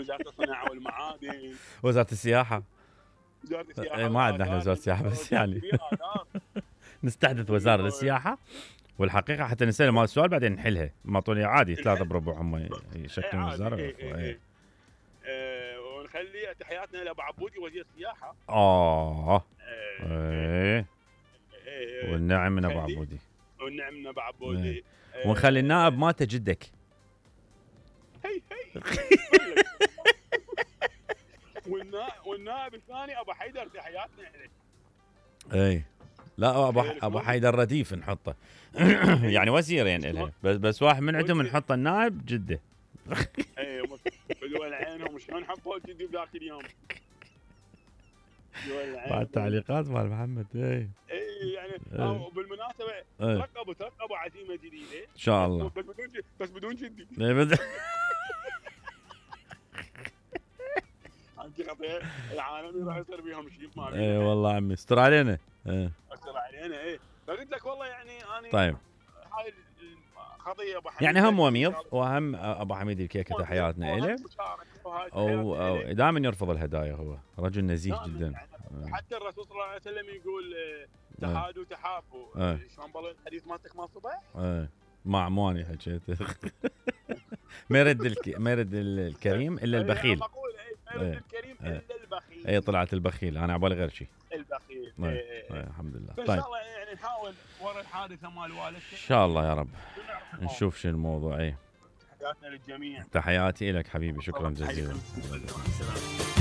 وزاره الصناعه والمعادن، وزاره السياحه. وزاره السياحه ما عندنا احنا وزاره السياحه، بس يعني نستحدث وزاره للسياحه. والحقيقه حتى نسال مال السؤال بعدين نحلها، ما طولي عادي 3 بربع هم يشكلون وزاره. ونخلي تحياتنا لابو عبودي وزير السياحه. والنعم من ابو عبودي. والنعم من ابو عبودي. ونخلي النائب مالته جدك. هي والنائب الثاني ابو حيدر تحياتنا له. لا ابو حيدر رديف نحطه. يعني وزيرين لها، بس واحد من عندهم نحطه النائب جده. بدول عينهم شلون حطوا جدي بذاك اليوم. بعد تعليقات مال محمد. يعني بالمناسبه ترقبوا عزيمه جديده ان شاء الله، بس بدون جدي. انت خطير العالم راح يصير بيهم شيء ما والله عمي استر علينا. استر علينا. فقلت لك والله يعني انا طيب هاي القضيه ابو حميد يعني هم وميض، واهم ابو حميد الكيكه تحياتنا له. او دائما يرفض الهدايا، هو رجل نزيه جدا. حتى الرسول صلى الله عليه وسلم يقول تحادوا تحابوا. شلون بلغ الحديث مالتك مال الصبح؟ مع عمواني حكيت. ما يرد الكريم الا البخيل. ما يرد الكريم الا البخيل. طلعت البخيل، انا عبالي غير شيء. البخيل. الحمد لله. طيب ان شاء الله يعني نحاول ورا الحادثه مال والدتك ان شاء الله يا رب نشوف شو الموضوع. تحياتنا للجميع. تحياتي لك حبيبي، شكرا جزيلا.